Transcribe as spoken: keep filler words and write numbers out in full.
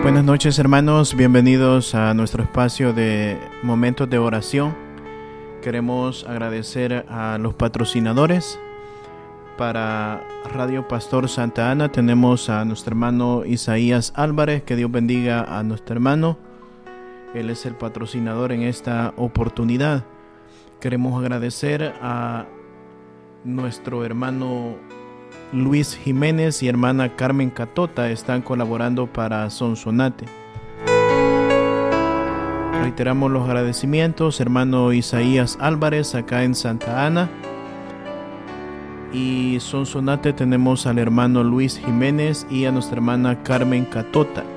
Buenas noches, hermanos, bienvenidos a nuestro espacio de momentos de oración. Queremos agradecer a los patrocinadores. Para Radio Pastor Santa Ana tenemos a nuestro hermano Isaías Álvarez. Que Dios bendiga a nuestro hermano. Él es el patrocinador en esta oportunidad. Queremos agradecer a nuestro hermano Luis Jiménez y hermana Carmen Catota. Están colaborando para Sonsonate. Reiteramos los agradecimientos. Hermano Isaías Álvarez acá en Santa Ana. Y Sonsonate tenemos al hermano Luis Jiménez y a nuestra hermana Carmen Catota.